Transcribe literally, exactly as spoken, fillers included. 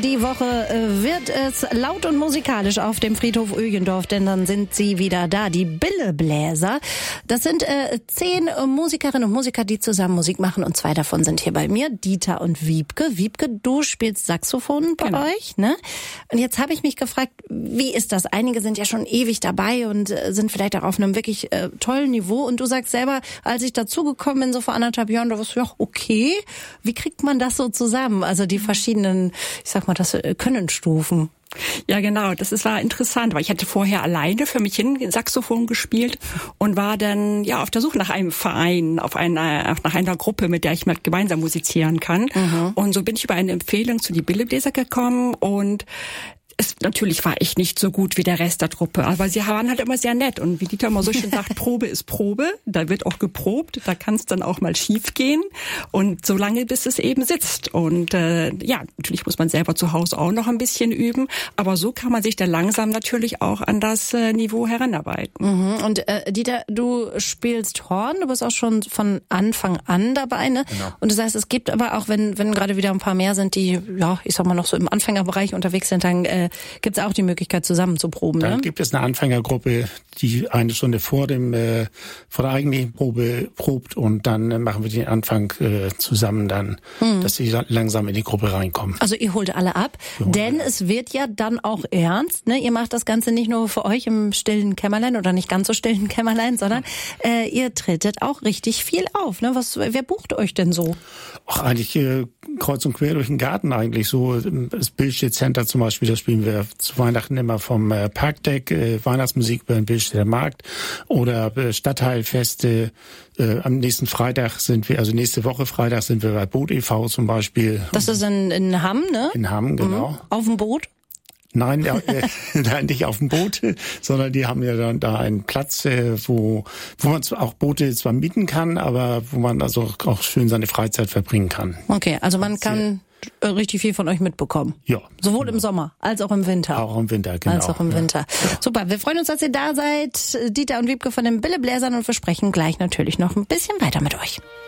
die Woche äh, wird es laut und musikalisch auf dem Friedhof Öjendorf, denn dann sind sie wieder da, die Billebläser. Das sind äh, zehn Musikerinnen und Musiker, die zusammen Musik machen und zwei davon sind hier bei mir, Dieter und Wiebke. Wiebke, du spielst Saxophon bei genau. euch, ne? Und jetzt habe ich mich gefragt, wie ist das? Einige sind ja schon ewig dabei und äh, sind vielleicht auch auf einem wirklich äh, tollen Niveau und du sagst selber, als ich dazugekommen bin, so vor anderthalb Jahren, da warst du ja okay. Wie kriegt man das so zusammen? Also die verschiedenen, ich sag mal, das Könnenstufen. Ja, genau. Das ist, war interessant, weil ich hatte vorher alleine für mich hin Saxophon gespielt und war dann ja auf der Suche nach einem Verein, auf einer, nach einer Gruppe, mit der ich mal gemeinsam musizieren kann. Mhm. Und so bin ich über eine Empfehlung zu die Billebläser gekommen und es, natürlich war ich nicht so gut wie der Rest der Truppe, aber sie waren halt immer sehr nett. Und wie Dieter immer so schön sagt, Probe ist Probe, da wird auch geprobt, da kann es dann auch mal schief gehen. Und so lange, bis es eben sitzt. Und äh, ja, natürlich muss man selber zu Hause auch noch ein bisschen üben, aber so kann man sich dann langsam natürlich auch an das äh, Niveau heranarbeiten. Mhm. Und äh, Dieter, du spielst Horn, du bist auch schon von Anfang an dabei, ne? Genau. Und du sagst, es gibt aber auch, wenn wenn gerade wieder ein paar mehr sind, die, ja, ich sag mal, noch so im Anfängerbereich unterwegs sind, dann äh, gibt es auch die Möglichkeit, zusammen zu proben, Dann ne? gibt es eine Anfängergruppe, die eine Stunde vor dem äh, vor der eigentlichen Probe probt und dann äh, machen wir den Anfang äh, zusammen dann, hm. dass sie langsam in die Gruppe reinkommen. Also ihr holt alle ab, denn es wird ja dann auch ernst, ne? Ihr macht das Ganze nicht nur für euch im stillen Kämmerlein oder nicht ganz so stillen Kämmerlein, sondern äh, ihr tretet auch richtig viel auf, ne? Was, wer bucht euch denn so? Ach, eigentlich äh, kreuz und quer durch den Garten eigentlich. So das Billstedt Center zum Beispiel, da spielen wir zu Weihnachten immer vom äh, Parkdeck, äh, Weihnachtsmusik beim Billstedter Markt oder äh, Stadtteilfeste. Äh, am nächsten Freitag sind wir, also nächste Woche Freitag sind wir bei Boot e V zum Beispiel. Das ist in, in Hamm, ne? In Hamm, genau. Mhm. Auf dem Boot? Nein, äh, nein, nicht auf dem Boot, sondern die haben ja dann da einen Platz, äh, wo wo man auch Boote zwar mieten kann, aber wo man also auch schön seine Freizeit verbringen kann. Okay, also man kann richtig viel von euch mitbekommen. Ja. Sowohl im Sommer als auch im Winter. Auch im Winter, genau. Als auch im ja. Winter. Super, wir freuen uns, dass ihr da seid. Dieter und Wiebke von den Billebläsern und wir sprechen gleich natürlich noch ein bisschen weiter mit euch.